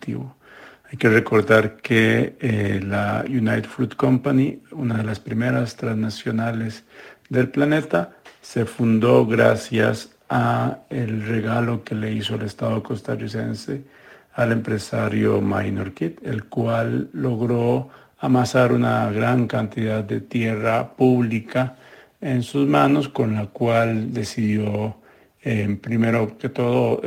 monocultivo. Hay que recordar que la United Fruit Company, una de las primeras transnacionales del planeta, se fundó gracias a el regalo que le hizo el Estado costarricense al empresario Minor Kidd, el cual logró amasar una gran cantidad de tierra pública en sus manos, con la cual decidió, primero que todo,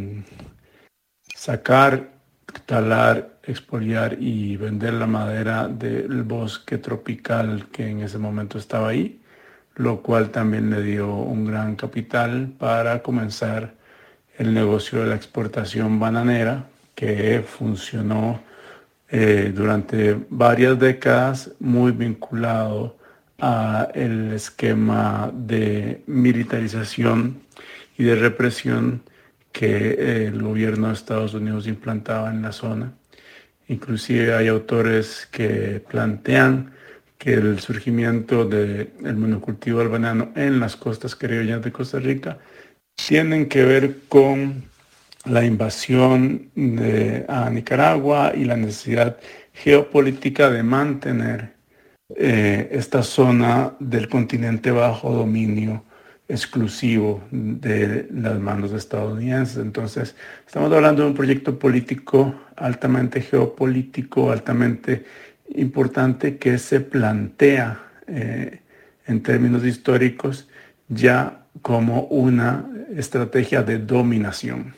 sacar, talar, expoliar y vender la madera del bosque tropical que en ese momento estaba ahí, lo cual también le dio un gran capital para comenzar el negocio de la exportación bananera, que funcionó durante varias décadas, muy vinculado a el esquema de militarización y de represión que el gobierno de Estados Unidos implantaba en la zona. Inclusive hay autores que plantean que el surgimiento del monocultivo del banano en las costas caribeñas de Costa Rica tienen que ver con la invasión a Nicaragua y la necesidad geopolítica de mantener esta zona del continente bajo dominio exclusivo de las manos estadounidenses. Entonces, estamos hablando de un proyecto político altamente geopolítico, altamente importante, que se plantea en términos históricos ya como una estrategia de dominación.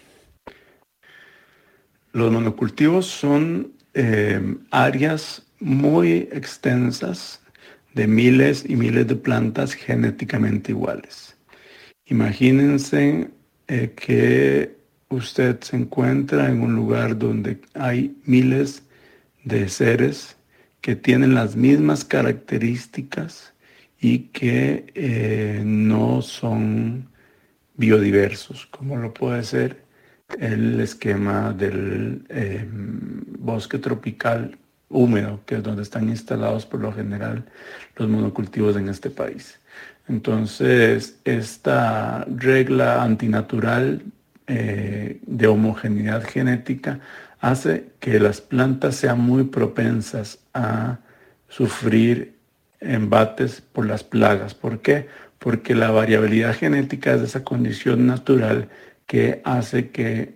Los monocultivos son áreas muy extensas de miles y miles de plantas genéticamente iguales. Imagínense que usted se encuentra en un lugar donde hay miles de seres que tienen las mismas características y que no son biodiversos, como lo puede ser el esquema del bosque tropical húmedo, que es donde están instalados por lo general los monocultivos en este país. Entonces, esta regla antinatural de homogeneidad genética hace que las plantas sean muy propensas a sufrir embates por las plagas. ¿Por qué? Porque la variabilidad genética es esa condición natural que hace que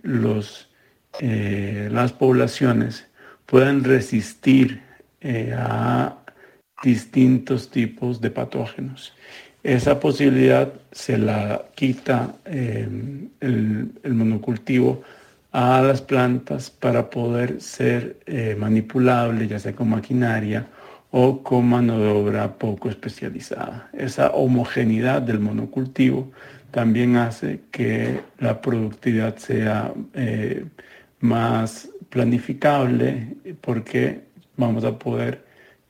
las poblaciones puedan resistir a distintos tipos de patógenos. Esa posibilidad se la quita el monocultivo a las plantas para poder ser manipulable, ya sea con maquinaria o con mano de obra poco especializada. Esa homogeneidad del monocultivo también hace que la productividad sea más planificable, porque vamos a poder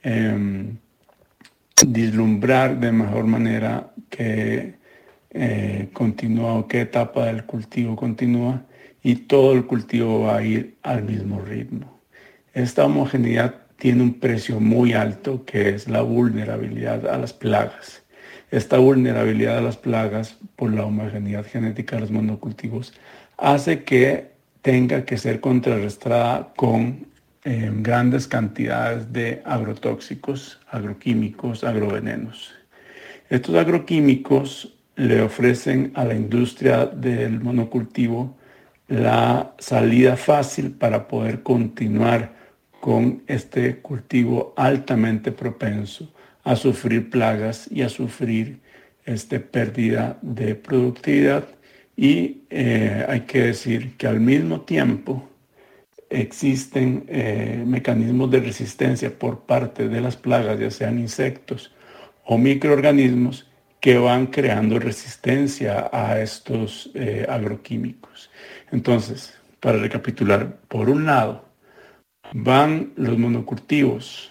vislumbrar de mejor manera qué continúa o qué etapa del cultivo continúa, y todo el cultivo va a ir al mismo ritmo. Esta homogeneidad tiene un precio muy alto, que es la vulnerabilidad a las plagas. Esta vulnerabilidad a las plagas por la homogeneidad genética de los monocultivos hace que tenga que ser contrarrestada con grandes cantidades de agrotóxicos, agroquímicos, agrovenenos. Estos agroquímicos le ofrecen a la industria del monocultivo la salida fácil para poder continuar con este cultivo altamente propenso a sufrir plagas y a sufrir pérdida de productividad. Y hay que decir que al mismo tiempo existen mecanismos de resistencia por parte de las plagas, ya sean insectos o microorganismos, que van creando resistencia a estos agroquímicos. Entonces, para recapitular, por un lado, van los monocultivos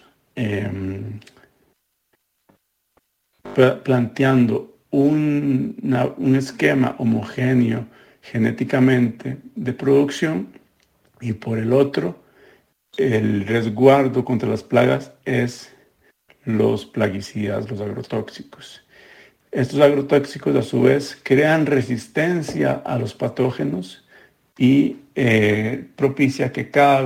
planteando un esquema homogéneo genéticamente de producción, y por el otro, el resguardo contra las plagas es los plaguicidas, los agrotóxicos. Estos agrotóxicos, a su vez, crean resistencia a los patógenos y propicia que cada